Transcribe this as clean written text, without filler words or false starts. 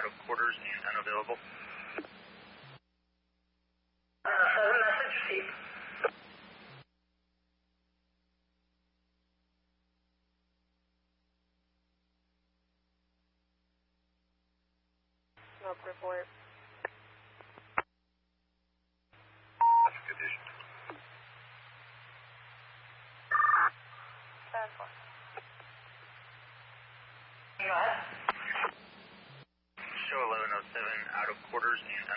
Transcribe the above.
of quarters and unavailable. Message received. Smoke report. That's condition. 7-4. Go ahead. Show 1107 out of quarters and